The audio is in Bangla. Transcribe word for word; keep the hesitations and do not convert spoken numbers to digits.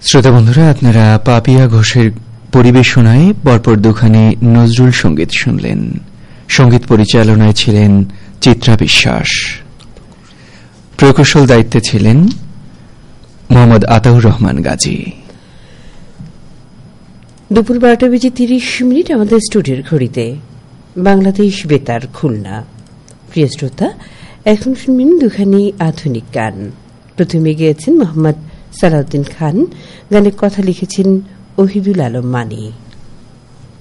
শ্রোতা বন্ধুরা, আপনারা পাপিয়া ঘোষের পরিবেশনায় পরপর দুখানি নজরুল সঙ্গীত শুনলেন। সঙ্গীত পরিচালনায় ছিলেন চিত্রা বিশ্বাস, প্রকৌশল দায়িত্বে ছিলেন মোহাম্মদ আতাউর রহমান গাজী। দুপুর বারোটা বেজে তিরিশ মিনিট আমাদের স্টুডিওর ঘড়িতে, বাংলাদেশ বেতার খুলনা। প্রিয় শ্রোতা, এখন শুনবেন দুখানি আধুনিক গান। প্রথমে গেয়েছেন মোহাম্মদ সালাউদ্দিন খান, গানের কথা লিখেছেন ওহিদুল আলম মানি।